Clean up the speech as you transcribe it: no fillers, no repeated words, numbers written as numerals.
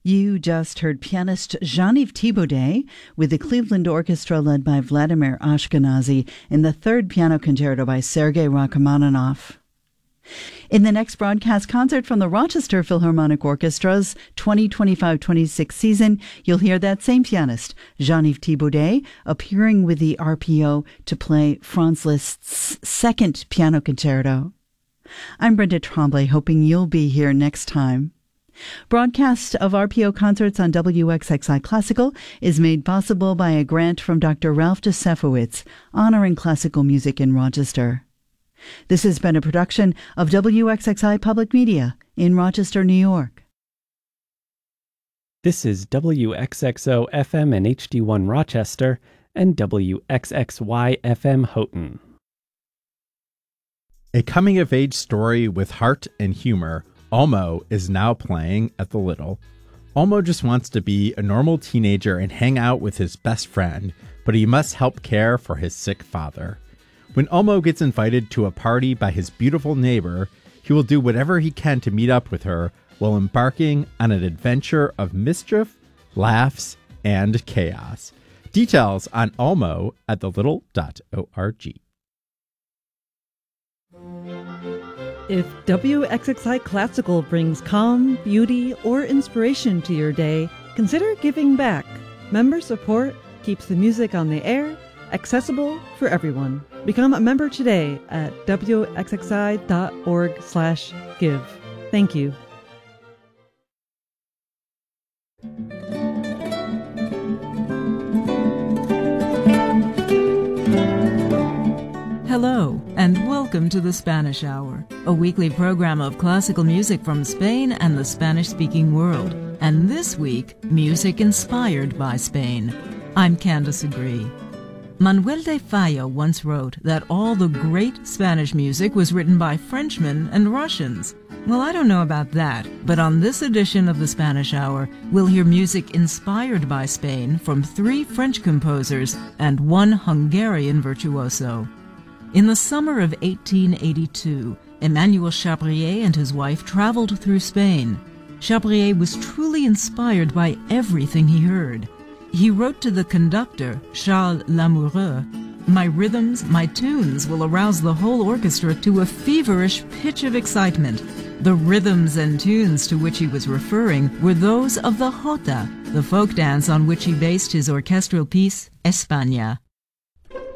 You just heard pianist Jean-Yves Thibaudet with the Cleveland Orchestra led by Vladimir Ashkenazy in the third piano concerto by Sergei Rachmaninoff. In the next broadcast concert from the Rochester Philharmonic Orchestra's 2025-26 season, you'll hear that same pianist, Jean-Yves Thibaudet, appearing with the RPO to play Franz Liszt's second piano concerto. I'm Brenda Tremblay, hoping you'll be here next time. Broadcast of RPO concerts on WXXI Classical is made possible by a grant from Dr. Ralph Desefowitz, honoring classical music in Rochester. This has been a production of WXXI Public Media in Rochester, New York. This is WXXO FM and HD1 Rochester and WXXY FM Houghton. A coming-of-age story with heart and humor, Olmo is now playing at the Little. Olmo just wants to be a normal teenager and hang out with his best friend, but he must help care for his sick father. When Olmo gets invited to a party by his beautiful neighbor, he will do whatever he can to meet up with her while embarking on an adventure of mischief, laughs, and chaos. Details on Olmo at thelittle.org. If WXXI Classical brings calm, beauty, or inspiration to your day, consider giving back. Member support keeps the music on the air, accessible for everyone. Become a member today at wxxi.org/give. Thank you. Hello, and welcome to the Spanish Hour, a weekly program of classical music from Spain and the Spanish-speaking world. And this week, music inspired by Spain. I'm Candace Agree. Manuel de Falla once wrote that all the great Spanish music was written by Frenchmen and Russians. Well, I don't know about that, but on this edition of the Spanish Hour, we'll hear music inspired by Spain from 3 French composers and 1 Hungarian virtuoso. In the summer of 1882, Emmanuel Chabrier and his wife traveled through Spain. Chabrier was truly inspired by everything he heard. He wrote to the conductor, Charles Lamoureux, "My rhythms, my tunes will arouse the whole orchestra to a feverish pitch of excitement." The rhythms and tunes to which he was referring were those of the jota, the folk dance on which he based his orchestral piece, España.